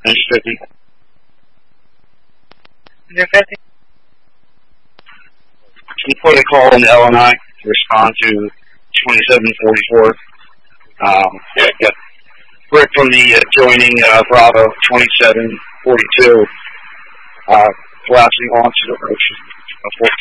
Finish 50. You're 50. Can you put a call in the LNI to respond to 2744? Got Rick from the adjoining Bravo 2742 collapsing onto the approach of